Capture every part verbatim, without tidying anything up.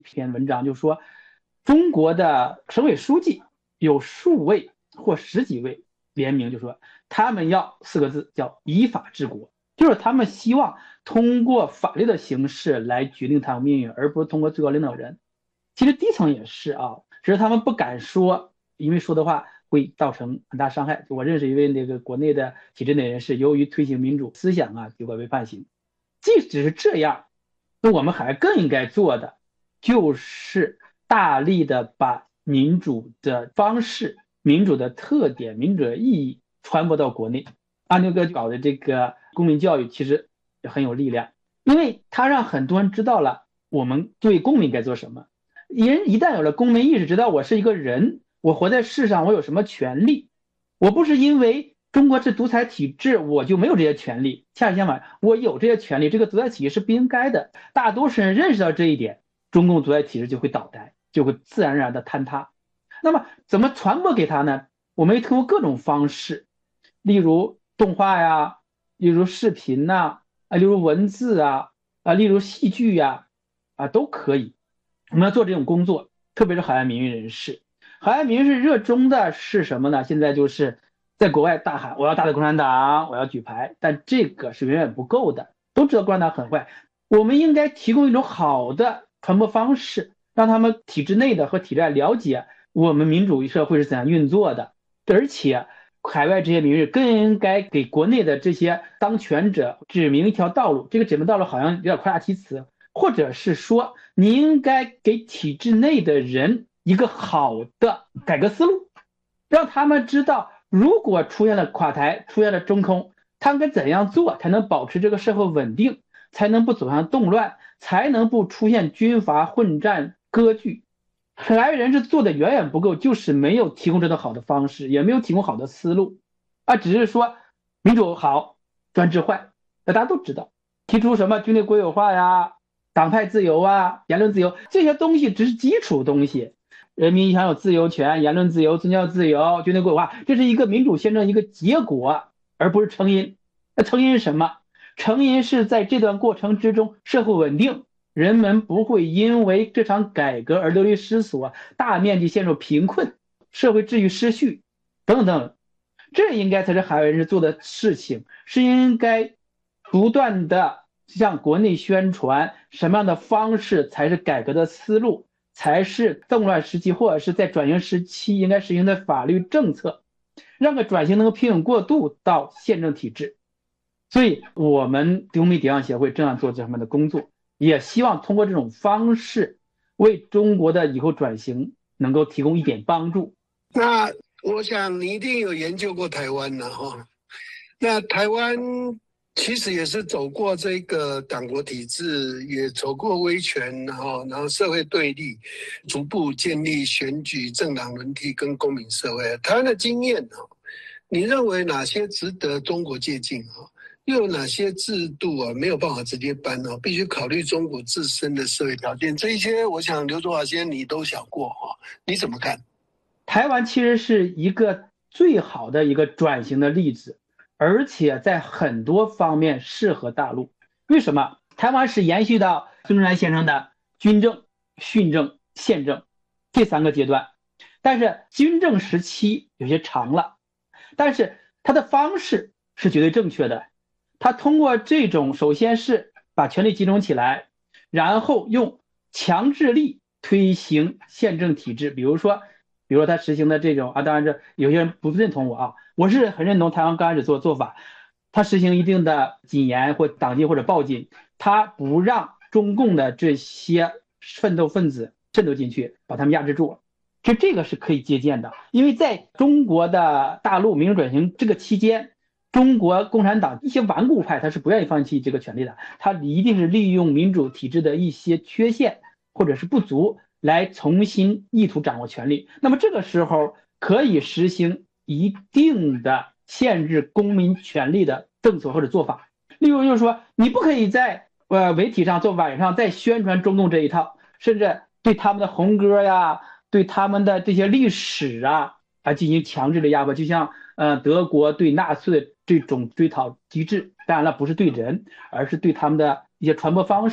篇文章，就说中国的省委书记有数位或十几位联名，就说他们要四个字叫依法治国，就是他们希望通过法律的形式来决定他们命运，而不是通过最高领导人。其实低层也是啊，只是他们不敢说，因为说的话会造成很大伤害。我认识一位那个国内的体制内人士，由于推行民主思想啊，结果被判刑。即使是这样，那我们还更应该做的就是大力的把民主的方式、民主的特点、民主的意义传播到国内。阿牛哥搞的这个公民教育其实也很有力量，因为他让很多人知道了我们作为公民该做什么。人一旦有了公民意识，知道我是一个人，我活在世上，我有什么权利，我不是因为中国是独裁体制我就没有这些权利，恰恰相反，我有这些权利，这个独裁体制是不应该的。大多数人认识到这一点，中共独裁体制就会倒台，就会自然而然的坍塌。那么怎么传播给他呢？我们通过各种方式，例如动画呀，例如视频呐，啊，例如文字啊，啊，例如戏剧呀，啊，都可以。我们要做这种工作，特别是海外民运人士。海外民运人士热衷的是什么呢？现在就是在国外大喊我要打倒共产党，我要举牌，但这个是远远不够的。都知道共产党很坏，我们应该提供一种好的传播方式，让他们体制内的和体制外了解我们民主社会是怎样运作的。而且海外这些民运更应该给国内的这些当权者指明一条道路，这个指明道路好像有点夸大其词，或者是说你应该给体制内的人一个好的改革思路，让他们知道如果出现了垮台，出现了中空，他们该怎样做才能保持这个社会稳定，才能不走向动乱，才能不出现军阀混战割据。海外人士做的远远不够，就是没有提供这种好的方式，也没有提供好的思路啊，只是说民主好，专制坏，那大家都知道。提出什么军队国有化呀、党派自由啊、言论自由，这些东西只是基础东西。人民享有自由权、言论自由、宗教自由、军队国有化，这是一个民主宪政一个结果，而不是成因。那成因是什么？成因是在这段过程之中，社会稳定，人们不会因为这场改革而流离失所，大面积陷入贫困，社会秩序失序等等。这应该才是海外人士做的事情，是应该不断的向国内宣传什么样的方式才是改革的思路，才是动乱时期或者是在转型时期应该实行的法律政策，让个转型能够平稳过渡到宪政体制。所以我们公民抵抗协会正在做这方面的工作，也希望通过这种方式为中国的以后转型能够提供一点帮助。 那我想你一定有研究过台湾了哈，那台湾其实也是走过这个党国体制，也走过威权，然后然后社会对立，逐步建立选举、政党轮替跟公民社会。台湾的经验，你认为哪些值得中国借鉴？又有哪些制度啊没有办法直接搬啊？必须考虑中国自身的社会条件，这一些我想刘卓华先生你都想过哈，你怎么看？ 台湾其实是一个最好的一个转型的例子，而且在很多方面适合大陆。为什么？台湾是延续到孙中山先生的军政、训政、宪政这三个阶段，但是军政时期有些长了，但是它的方式是绝对正确的。他通过这种，首先是把权力集中起来，然后用强制力推行宪政体制。比如说，比如说他实行的这种啊，当然这有些人不认同我啊，我是很认同台湾刚开始做做法，他实行一定的禁言或党禁或者报禁，他不让中共的这些奋斗分子渗透进去，把他们压制住。其实这个是可以借鉴的，因为在中国的大陆民主转型这个期间，中国共产党一些顽固派他是不愿意放弃这个权利的，他一定是利用民主体制的一些缺陷或者是不足来重新意图掌握权力。那么这个时候可以实行一定的限制公民权利的政策或者做法，例如就是说你不可以在呃媒体上做晚上再宣传中共这一套，甚至对他们的红歌呀，对他们的这些历史啊啊进行强制的压迫，就像呃德国对纳粹的这种追讨机制，当然了不是对人，而是对他们的一些传播方式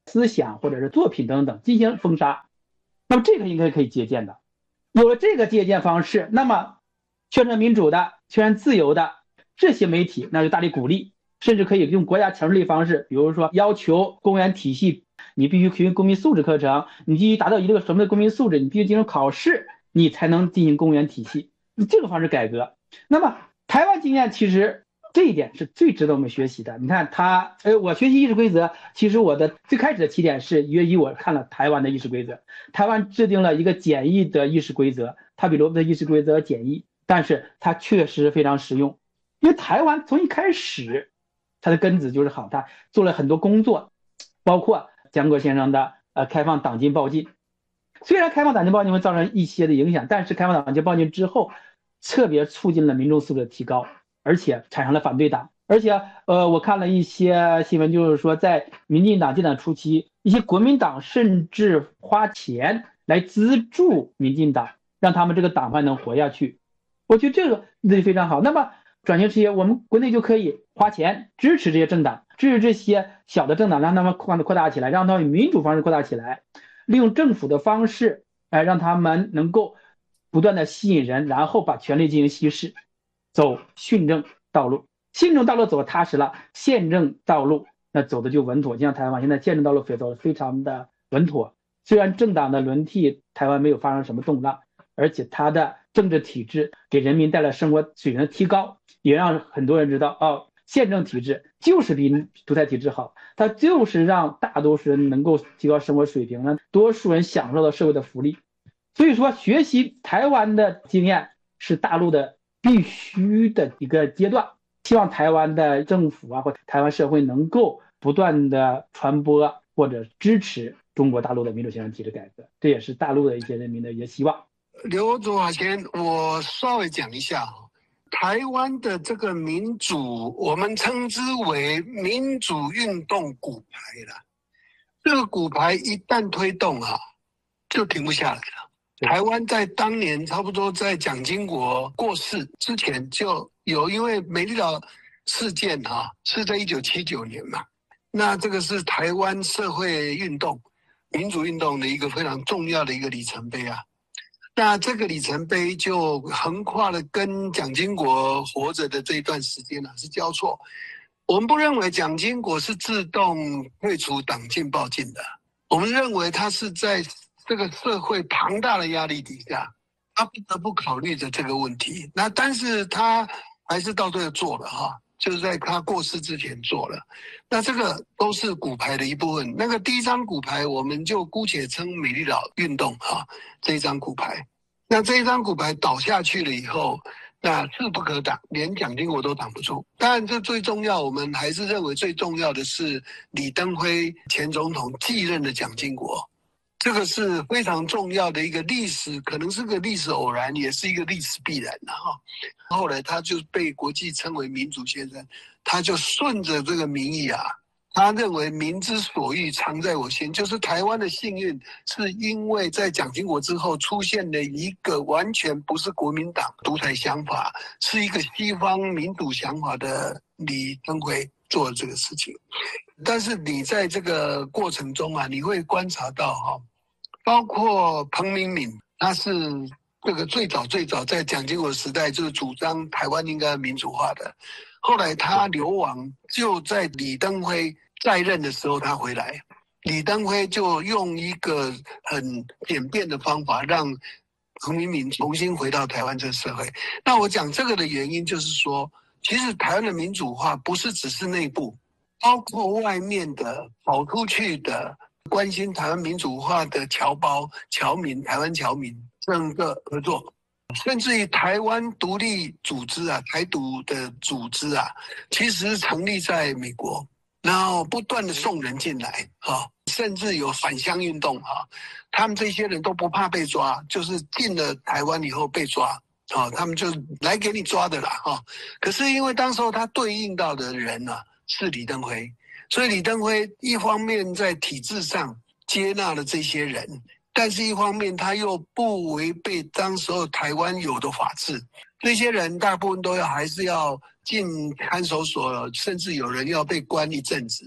思想或者是作品等等进行封杀。那么这个应该可以借鉴的。有了这个借鉴方式，那么宣传民主的、宣传自由的这些媒体，那就大力鼓励，甚至可以用国家强制力方式，比如说要求公务员体系你必须学公民素质课程，你必须达到一个什么的公民素质，你必须进行考试，你才能进行公务员体系，你这个方式改革。那么台湾经验其实这一点是最值得我们学习的。你看他，呃，我学习议事规则，其实我的最开始的起点是源于我看了台湾的议事规则。台湾制定了一个简易的议事规则，它比罗伯特议事规则简易，但是它确实非常实用。因为台湾从一开始，它的根子就是好，它做了很多工作，包括江国先生的呃开放党禁报禁。虽然开放党禁报禁会造成一些的影响，但是开放党禁报禁之后，特别促进了民众素质的提高，而且产生了反对党。而且，呃，我看了一些新闻，就是说，在民进党建党初期，一些国民党甚至花钱来资助民进党，让他们这个党派能活下去。我觉得这个那就非常好。那么转型事业，我们国内就可以花钱支持这些政党，支持这些小的政党，让他们扩扩大起来，让他们以民主方式扩大起来，利用政府的方式，哎，让他们能够不断的吸引人，然后把权力进行稀释，走训政道路。宪政道路走得踏实了，宪政道路那走的就稳妥。就像台湾现在宪政道路走得非常的稳妥，虽然政党的轮替台湾没有发生什么动荡，而且它的政治体制给人民带来生活水平的提高，也让很多人知道哦，宪政体制就是比独裁体制好，它就是让大多数人能够提高生活水平，让多数人享受到社会的福利。所以说，学习台湾的经验是大陆的必须的一个阶段。希望台湾的政府啊，或台湾社会能够不断的传播或者支持中国大陆的民主宪政体制改革，这也是大陆的一些人民的一些希望。 刘总华先，我稍微讲一下台湾的这个民主，我们称之为民主运动骨牌了。这个骨牌一旦推动啊，就停不下来了。台湾在当年差不多在蒋经国过世之前就有，因为美丽岛事件啊是在一九七九年嘛，那这个是台湾社会运动、民主运动的一个非常重要的一个里程碑啊。那这个里程碑就横跨了跟蒋经国活着的这一段时间啊是交错。我们不认为蒋经国是自动退除党禁报禁的，我们认为他是在这个社会庞大的压力底下，他不得不考虑着这个问题。那但是他还是到最后做了哈，就是在他过世之前做了。那这个都是骨牌的一部分。那个第一张骨牌，我们就姑且称美丽岛运动哈，这一张骨牌。那这一张骨牌倒下去了以后，那势不可挡，连蒋经国都挡不住。当然，这最重要，我们还是认为最重要的是李登辉前总统继任了蒋经国。这个是非常重要的一个历史，可能是个历史偶然，也是一个历史必然的哈。后来他就被国际称为民主先生，他就顺着这个民意啊，他认为民之所欲，常在我心，就是台湾的幸运，是因为在蒋经国之后出现了一个完全不是国民党独裁想法，是一个西方民主想法的李登辉做了这个事情。但是你在这个过程中啊，你会观察到哈。包括彭明敏，他是这个最早最早在蒋经国时代就是主张台湾应该民主化的，后来他流亡，就在李登辉在任的时候他回来，李登辉就用一个很简便的方法让彭明敏重新回到台湾这个社会。那我讲这个的原因就是说，其实台湾的民主化不是只是内部，包括外面的跑出去的关心台湾民主化的侨胞、侨民、台湾侨民整个合作，甚至于台湾独立组织啊、台独的组织啊，其实成立在美国，然后不断的送人进来啊，甚至有返乡运动啊，他们这些人都不怕被抓，就是进了台湾以后被抓啊，他们就来给你抓的啦啊。可是因为当时候他对应到的人啊是李登辉。所以李登辉一方面在体制上接纳了这些人，但是一方面他又不违背当时候台湾有的法治，这些人大部分都要还是要进看守所，甚至有人要被关一阵子。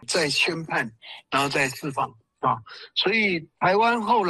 再宣判，然后再释放啊。所以台湾后来。